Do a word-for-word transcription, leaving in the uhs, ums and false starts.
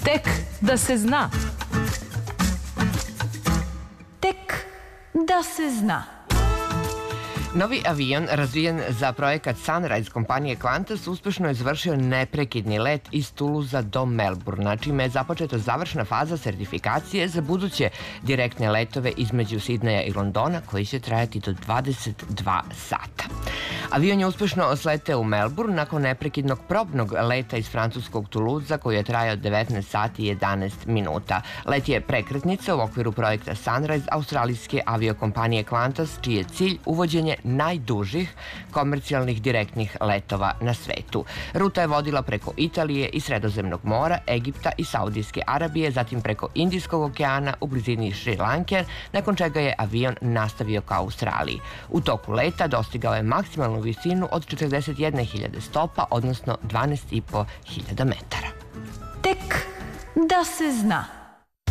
Tek da se zna. Tek da se zna. Novi avion, razvijen za projekat Sunrise kompanije Qantas, uspešno je završio neprekidni let iz Tuluza do Melburna, čime je započeta završna faza sertifikacije za buduće direktne letove između Sidneja i Londona, koji će trajati do dvadeset dva sata. Avion je uspešno sleteo u Melbourne nakon neprekidnog probnog leta iz francuskog Tuluza koji je trajao devetnaest sati i jedanaest minuta. Let je prekretnica u okviru projekta Sunrise australijske aviokompanije Qantas, čiji je cilj uvođenje najdužih komercijalnih direktnih letova na svetu. Ruta je vodila preko Italije i Sredozemnog mora, Egipta i Saudijske Arabije, zatim preko Indijskog okeana u blizini Šri Lanke, nakon čega je avion nastavio ka Australiji. U toku leta dostigao je maksimalnu visinu od četrdeset jedne hiljade stopa, odnosno dvanaest i po hiljada metara. Tek da se zna.